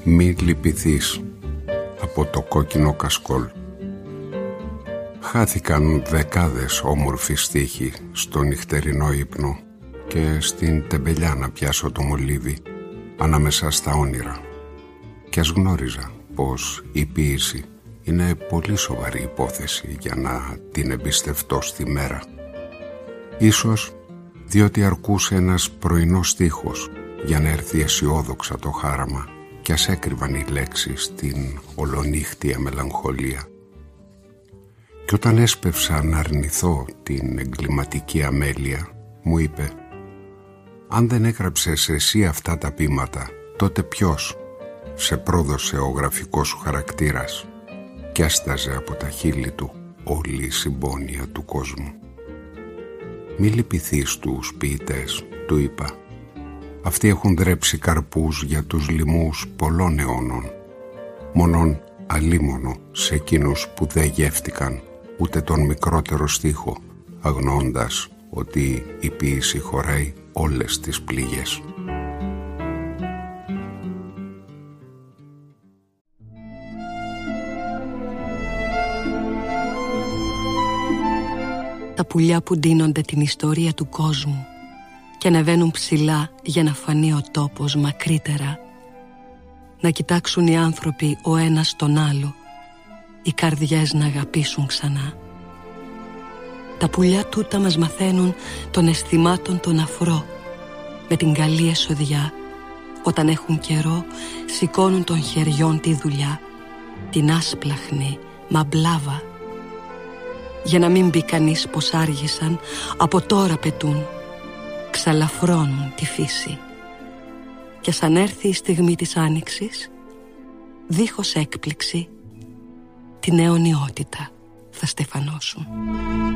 Μη λυπηθείς από το κόκκινο κασκόλ. Χάθηκαν δεκάδες όμορφοι στίχοι στο νυχτερινό ύπνο και στην τεμπελιά να πιάσω το μολύβι ανάμεσα στα όνειρα. Κι ας γνώριζα πως η ποίηση είναι πολύ σοβαρή υπόθεση για να την εμπιστευτώ στη μέρα. Ίσως διότι αρκούσε ένας πρωινός στίχος για να έρθει αισιόδοξα το χάραμα κι ας έκρυβαν οι λέξεις στην ολονύχτια μελαγχολία. Κι όταν έσπευσα να αρνηθώ την εγκληματική αμέλεια, μου είπε «Αν δεν έγραψες εσύ αυτά τα ποίηματα, τότε ποιος σε πρόδωσε ο γραφικός σου χαρακτήρας?» Κι άσταζε από τα χείλη του όλη η συμπόνια του κόσμου. «Μη λυπηθείς τους ποιητές», του είπα. «Αυτοί έχουν δρέψει καρπούς για τους λοιμούς πολλών αιώνων. Μόνον αλίμονο σε εκείνους που δεν γεύτηκαν ούτε τον μικρότερο στίχο, αγνοώντας ότι η ποίηση χωράει όλες τις πληγές». Τα πουλιά που ντύνονται την ιστορία του κόσμου και ανεβαίνουν ψηλά για να φανεί ο τόπος μακρύτερα. Να κοιτάξουν οι άνθρωποι ο ένας τον άλλο, οι καρδιές να αγαπήσουν ξανά. Τα πουλιά τούτα μας μαθαίνουν των αισθημάτων τον αφρό. Με την καλή εσοδιά, όταν έχουν καιρό, σηκώνουν των χεριών τη δουλειά, την άσπλαχνη μαμπλάβα. Για να μην πει κανείς πως άργησαν, από τώρα πετούν, ξαλαφρώνουν τη φύση. Και σαν έρθει η στιγμή της άνοιξης, δίχως έκπληξη, την αιωνιότητα θα στεφανώσουν.